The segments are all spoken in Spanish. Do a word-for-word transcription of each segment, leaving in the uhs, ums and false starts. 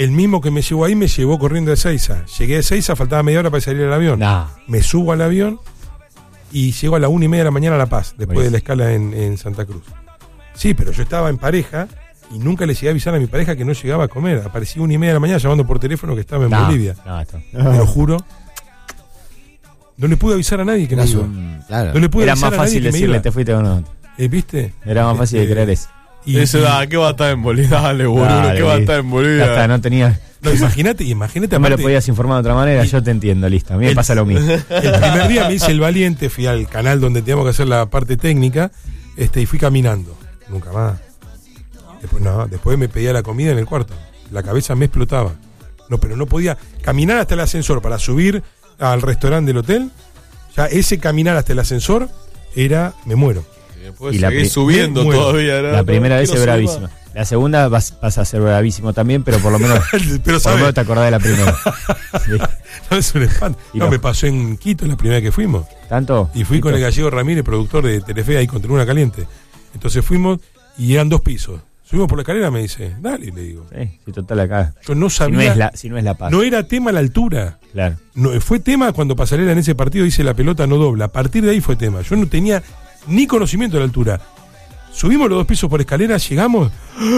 El mismo que me llevó ahí me llevó corriendo de Ezeiza. Llegué a Ezeiza, faltaba media hora para salir al avión. Nah. Me subo al avión y llego a la una y media de la mañana a La Paz, después Buenísimo. de la escala en, en Santa Cruz. Sí, pero yo estaba en pareja y nunca le llegué a avisar a mi pareja que no llegaba a comer. Aparecí una y media de la mañana llamando por teléfono que estaba en No, Bolivia. no, esto. Te lo juro. No le pude avisar a nadie que me iba. Mm, claro. No le pude Era avisar más a nadie fácil que me decirle, iba. te fuiste o no. Eh, ¿Viste? Era más fácil de Este, creer eso. Y, Ese, y- ah, ¿qué va a estar en Bolivia? Dale, boludo, Dale, ¿qué va a listo. estar en Ya Bolivia? está, no tenía. no, imagínate, imagínate. No me lo aparte, podías informar de otra manera, Y- yo te entiendo, listo. A mí me el- pasa lo mismo. El primer día me hice el valiente, fui al canal donde teníamos que hacer la parte técnica, este, y fui caminando. Nunca más. Después, no, después me pedía la comida en el cuarto. La cabeza me explotaba. No, pero no podía caminar hasta el ascensor para subir al restaurante del hotel. Ya ese caminar hasta el ascensor era, me muero. Y después Y la seguís pri- subiendo Bueno, todavía. ¿no? La primera vez es Quiero subir bravísima. La segunda vas, vas a ser bravísimo también, pero por lo menos, Pero por lo sabes, menos te acordás de la primera. Sí. no es un espanto. Y No, no. me pasó en Quito la primera vez que fuimos. ¿Tanto? Y fui con el gallego Ramírez, productor de Telefe, ahí con Tribuna Caliente. Entonces fuimos y eran dos pisos. Subimos por la escalera, me dice, dale, le digo. Sí, sí, total acá. Yo no Si sabía. no es la, si no es la paz. No era tema la altura. Claro. No, fue tema cuando Pasarela en ese partido dice la pelota no dobla. A partir de ahí fue tema. Yo no tenía ni conocimiento de la altura. Subimos los dos pisos por escalera, llegamos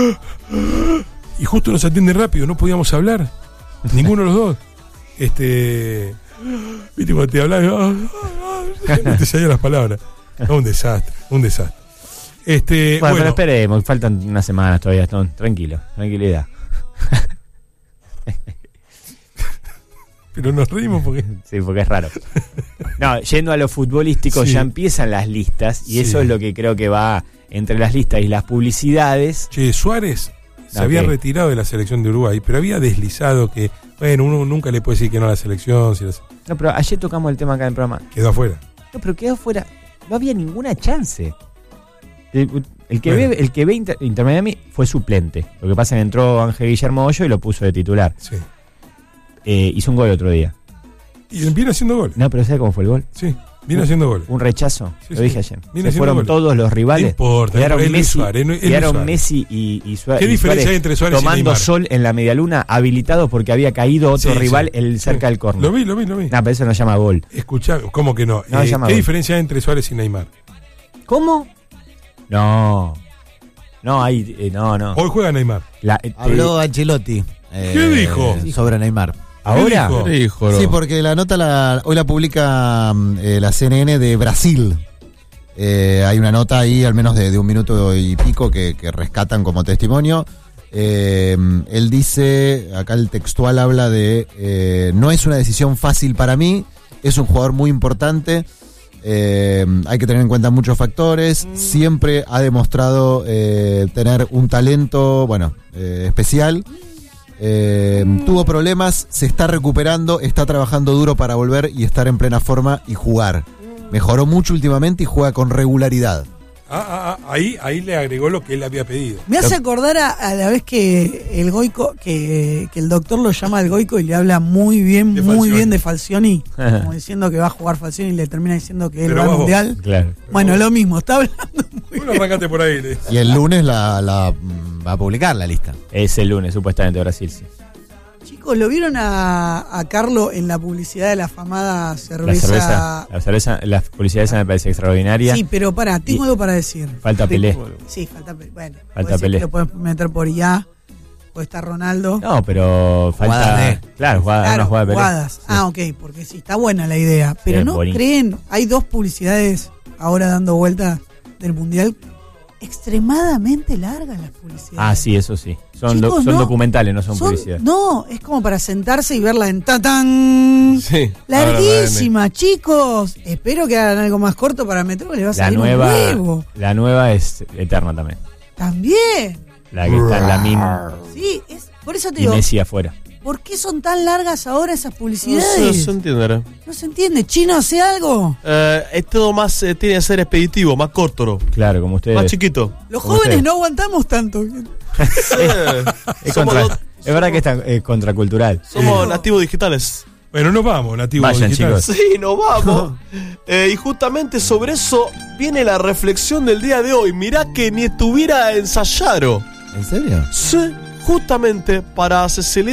y justo nos atiende rápido, no podíamos hablar. Ninguno de los dos. Este. Viste cuando te hablas, no te salían las palabras. No, un desastre, un desastre. Este, Bueno, bueno, pero esperemos, faltan unas semanas todavía, Stone. Tranquilo, tranquilidad. pero nos reímos porque. Sí, porque es raro. No, yendo a lo futbolístico, Sí. ya empiezan las listas, y Sí. eso es lo que creo que va entre las listas y las publicidades. Che, Suárez se Ok. había retirado de la selección de Uruguay, pero había deslizado que, bueno, uno nunca le puede decir que no a la selección, si la- No, pero ayer tocamos el tema acá en el programa. quedó afuera. No, pero quedó fuera. No había ninguna chance. El, el que Bueno. ve, el que ve Inter, Inter Miami fue suplente. Lo que pasa es que entró Ángel Guillermo Hoyo y lo puso de titular. Sí. Eh, hizo un gol otro día. Y viene haciendo gol. No, pero ¿sabes cómo fue el gol? Sí, viene haciendo gol. Un rechazo. Sí, lo sí. dije ayer. Viene Se haciendo fueron gol. todos los No rivales. importa, Quedaron es Luis Messi, Suárez, no- es Luis quedaron Suárez. Messi y, y Suárez. ¿Qué y diferencia Suárez hay entre Suárez y tomando Neymar? sol en la medialuna, habilitados porque había caído otro Sí, rival sí, el, sí. cerca del córner. Lo vi, lo vi, lo vi. No, pero eso no llama gol. Escuchá, ¿cómo que no? No, Eh, llama ¿Qué gol. diferencia hay entre Suárez y Neymar? ¿Cómo? No. No, hay. eh, no, no. Hoy juega Neymar. La- eh, Habló Ancelotti. eh, ¿Qué dijo? Sobre Neymar. ¿Ahora? dijo? ¿Qué dijo, no? Sí, porque la nota la, hoy la publica mm, eh, la C N N de Brasil. Eh, hay una nota ahí, al menos de, de un minuto y pico, que, que rescatan como testimonio. Eh, él dice, acá el textual habla de, eh, no es una decisión fácil para mí, es un jugador muy importante, eh, hay que tener en cuenta muchos factores, siempre ha demostrado eh, tener un talento, bueno, eh, especial. Eh, tuvo problemas, se está recuperando, está trabajando duro para volver y estar en plena forma y jugar. Mejoró mucho últimamente y juega con regularidad. Ah, ah, ah, ahí, ahí le agregó lo que él había pedido. Me hace acordar a, a la vez que el Goico, que, que el doctor lo llama al Goico y le habla muy bien, De muy Falcioni. bien de Falcioni, como diciendo que va a jugar Falcioni y le termina diciendo que él Pero va al vos- mundial. Claro. Bueno, lo mismo, está hablando muy Bueno, bien. arrancate por ahí. le- Y el lunes la, la, mm, va a publicar la lista. Es el lunes, supuestamente, Brasil, sí. Chicos, ¿lo vieron a, a Carlo en la publicidad de la afamada La cerveza? cerveza, la cerveza, la publicidad esa me parece extraordinaria. Sí, pero pará, tengo Y- algo para decir. Falta Pelé. Sí, falta Pelé. Bueno, Falta podés decir Pelé. que lo puedes meter por I A, puede estar Ronaldo. No, pero falta. Jugadas de- Claro, jugada, Claro, una jugada de Pelé. jugadas. Sí. Ah, ok, porque sí, está buena la idea. Pero Sí, no bonito. creen, hay dos publicidades ahora dando vueltas del Mundial extremadamente largas las publicidades. Ah, sí, eso sí. Son, do- Chicos, son no, documentales, no son, Son- publicidad. No, es como para sentarse y verla en tatán. Sí. Larguísima, chicos. Espero que hagan algo más corto para meterlo, le va a La salir un nueva, huevo. la nueva es eterna también. También. La que está en la min Sí, es, por eso te y digo, Messi afuera. ¿por qué son tan largas ahora esas No publicidades? se, se entiende, ¿no? No se entiende. ¿Chino hace algo? Eh, es todo más, eh, tiene que ser expeditivo, más corto, ¿no? Claro, como ustedes. Más chiquito. Los ¿Cómo jóvenes ustedes? no aguantamos tanto. Eh, Es, somos contra- dos- es verdad que está eh, contracultural. somos Eh. nativos digitales. Bueno, nos vamos, nativo Vayan, digital. chicos. Sí, nos vamos. Eh, y justamente sobre eso viene la reflexión del día de hoy. Mirá que ni estuviera ensayado. ¿En serio? Sí, justamente para Cecilia.